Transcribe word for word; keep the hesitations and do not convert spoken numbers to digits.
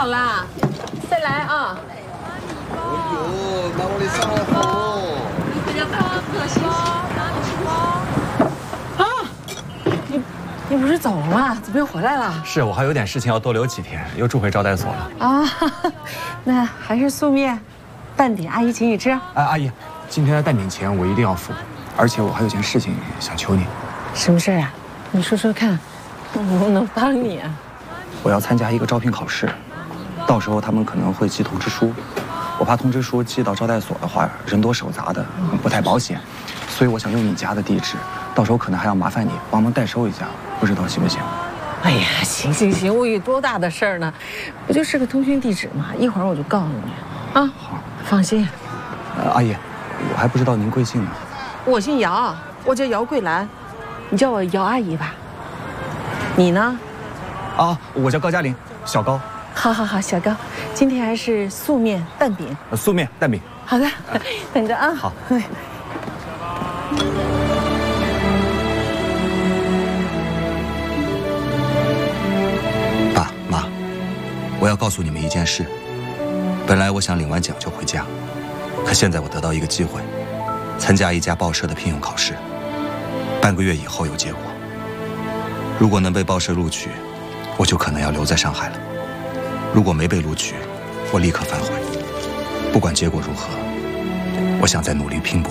好啦，再来啊！ 哎呦，那我的上好。 啊，你你不是走了吗？怎么又回来了？ 是我还有点事情要多留几天，又住回招待所了。 啊，那还是素面，蛋饼阿姨请你吃。 哎，阿姨，今天的蛋饼钱我一定要付，而且我还有件事情想求你。 什么事啊？你说说看，我能帮你啊？ 我要参加一个招聘考试，到时候他们可能会寄通知书，我怕通知书寄到招待所的话人多手杂的，不太保险，所以我想用你家的地址，到时候可能还要麻烦你帮忙代收一下，不知道行不行？ 哎呀，行行行，我有多大的事儿呢？不就是个通讯地址嘛，一会儿我就告诉你啊。好，放心。 呃，阿姨，我还不知道您贵姓呢。 我姓姚，我叫姚桂兰，你叫我姚阿姨吧。你呢？ 啊，我叫高嘉林，小高。 好好好，小高，今天还是素面蛋饼。 呃，素面蛋饼。 好的，等着啊。 好。 爸妈，我要告诉你们一件事。本来我想领完奖就回家，可现在我得到一个机会，参加一家报社的聘用考试，半个月以后有结果。如果能被报社录取，我就可能要留在上海了。如果没被录取，我立刻反悔。不管结果如何，我想再努力拼搏。